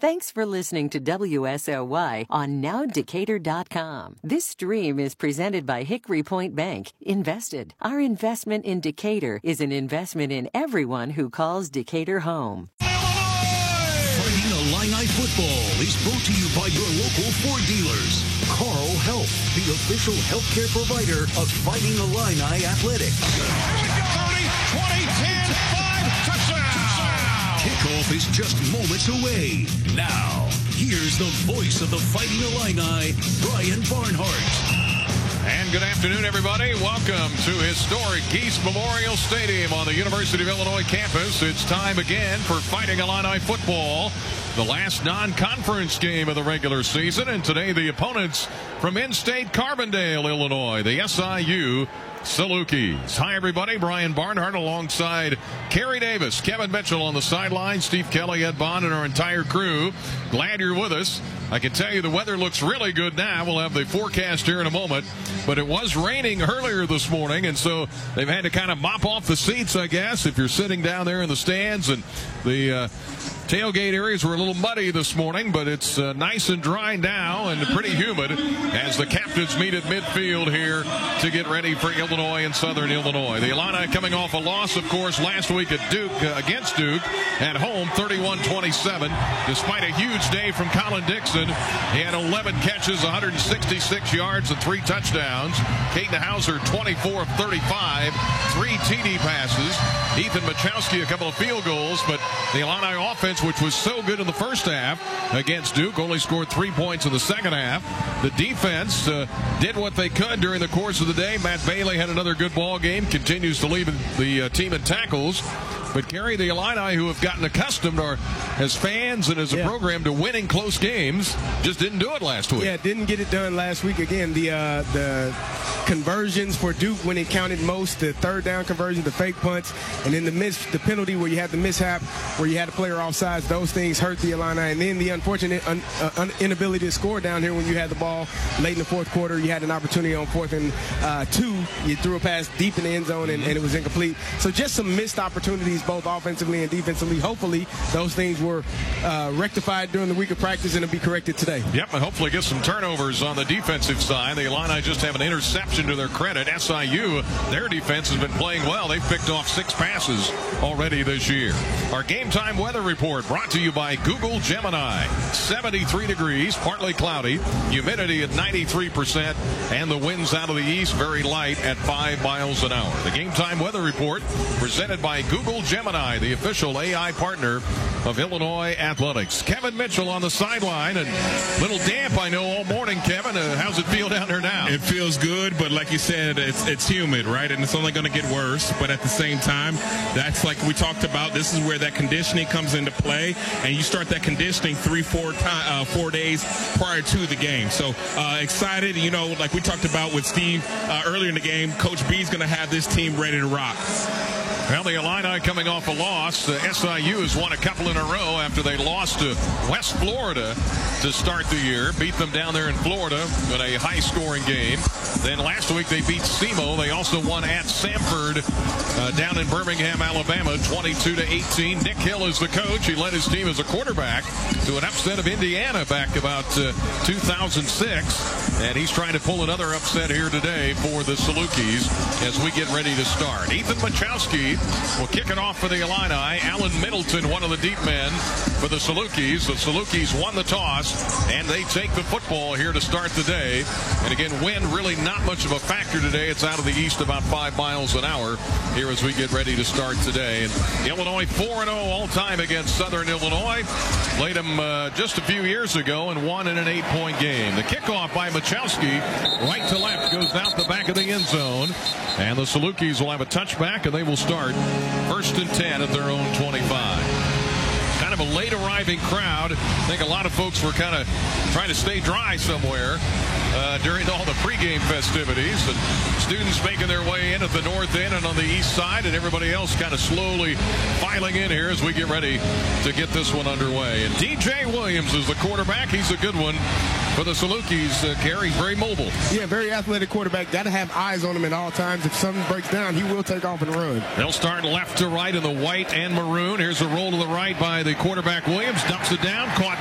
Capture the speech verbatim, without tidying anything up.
Thanks for listening to W S O Y on now decatur dot com. This stream is presented by Hickory Point Bank. Invested. Our investment in Decatur is an investment in everyone who calls Decatur home. Fighting Illini football is brought to you by your local Ford dealers. Carl Health, the official healthcare provider of Fighting Illini Athletics. thirty, twenty, ten, five, touchdown! Kickoff is just moments away. Now, here's the voice of the Fighting Illini, Brian Barnhart. And good afternoon, everybody. Welcome to historic Geese Memorial Stadium on the University of Illinois campus. It's time again for Fighting Illini football, the last non-conference game of the regular season. And today the opponents from in-state Carbondale, Illinois, the S I U Salukis. Hi, everybody. Brian Barnhart alongside Kerry Davis, Kevin Mitchell on the sideline, Steve Kelly, Ed Bond, and our entire crew. Glad you're with us. I can tell you the weather looks really good now. We'll have the forecast here in a moment. But it was raining earlier this morning, and so they've had to kind of mop off the seats, I guess, if you're sitting down there in the stands. And the uh, tailgate areas were a little muddy this morning, but it's uh, nice and dry now and pretty humid as the captains meet at midfield here to get ready for Illinois and Southern Illinois. The Illini coming off a loss, of course, last week at Duke, uh, against Duke at home, thirty-one twenty-seven. Despite a huge day from Colin Dixon, he had eleven catches, one hundred sixty-six yards, and three touchdowns. Caden Hauser, twenty-four of thirty-five, three T D passes. Ethan Machowski, a couple of field goals, but the Illini offense, which was so good in the first half against Duke, only scored three points in the second half. The defense uh, did what they could during the course of the day. Matt Bailey had another good ball game, continues to lead the uh, team in tackles. But, Kerry, the Illini, who have gotten accustomed are, as fans and as a yeah. program to winning close games, just didn't do it last week. Yeah, didn't get it done last week. Again, the uh, the conversions for Duke when it counted most, the third down conversion, the fake punts, and then the miss, the penalty where you had the mishap, where you had a player offsides, those things hurt the Illini. And then the unfortunate un, uh, inability to score down here when you had the ball late in the fourth quarter. You had an opportunity on fourth and uh, two. You threw a pass deep in the end zone, and, and it was incomplete. So just some missed opportunities, both offensively and defensively. Hopefully those things were uh, rectified during the week of practice and will be corrected today. Yep, and hopefully get some turnovers on the defensive side. The Illini just have an interception to their credit. S I U, their defense has been playing well. They've picked off six passes already this year. Our game time weather report brought to you by Google Gemini. seventy-three degrees, partly cloudy, humidity at ninety-three percent, and the winds out of the east very light at five miles an hour. The game time weather report presented by Google Gemini, the official A I partner of Illinois Athletics. Kevin Mitchell on the sideline, and a little damp, I know, all morning, Kevin. Uh, how's it feel down there now? It feels good, but like you said, it's it's humid, right? And it's only going to get worse. But at the same time, that's like we talked about. This is where that conditioning comes into play, and you start that conditioning three, four, time, uh, four days prior to the game. So uh, excited, you know, like we talked about with Steve uh, earlier in the game. Coach B is going to have this team ready to rock. Well, the Illini coming off a loss. Uh, S I U has won a couple in a row after they lost to West Florida to start the year. Beat them down there in Florida in a high-scoring game. Then last week they beat SEMO. They also won at Samford uh, down in Birmingham, Alabama, twenty-two to eighteen. Nick Hill is the coach. He led his team as a quarterback to an upset of Indiana back about uh, two thousand six. And he's trying to pull another upset here today for the Salukis as we get ready to start. Ethan Machowski will kick it off for the Illini. Alan Middleton, one of the deep men for the Salukis. The Salukis won the toss, and they take the football here to start the day. And again, wind really not much of a factor today. It's out of the east about five miles an hour here as we get ready to start today. And Illinois four and oh all-time against Southern Illinois. Played them uh, just a few years ago and won in an eight-point game. The kickoff by Machowski, right to left, goes out the back of the end zone. And the Salukis will have a touchback, and they will start first and ten at their own twenty-five. Kind of a late arriving crowd. I think a lot of folks were kind of trying to stay dry somewhere uh, during all the pregame festivities. And students making their way in at the north end and on the east side, and everybody else kind of slowly filing in here as we get ready to get this one underway. And D J Williams is the quarterback. He's a good one for the Salukis. Uh, Gary, very mobile. Yeah, very athletic quarterback. Got to have eyes on him at all times. If something breaks down, he will take off and run. They'll start left to right in the white and maroon. Here's a roll to the right by the quarterback Williams. Dumps it down. Caught